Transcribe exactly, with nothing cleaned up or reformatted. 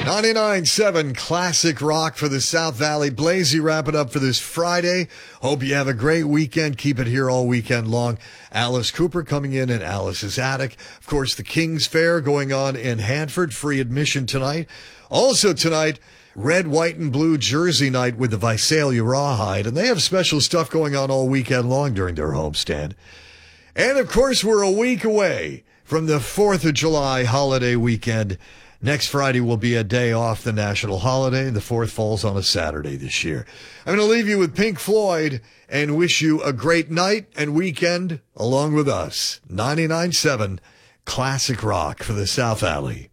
ninety-nine point seven Classic Rock for the South Valley. Blazy wrapping up for this Friday. Hope you have a great weekend. Keep it here all weekend long. Alice Cooper coming in in Alice's Attic. Of course, the King's Fair going on in Hanford. Free admission tonight. Also tonight, red, white, and blue jersey night with the Visalia Rawhide. And they have special stuff going on all weekend long during their homestand. And, of course, we're a week away from the fourth of July holiday weekend. Next Friday will be a day off the national holiday. The fourth falls on a Saturday this year. I'm going to leave you with Pink Floyd and wish you a great night and weekend along with us. ninety-nine point seven Classic Rock for the South Valley.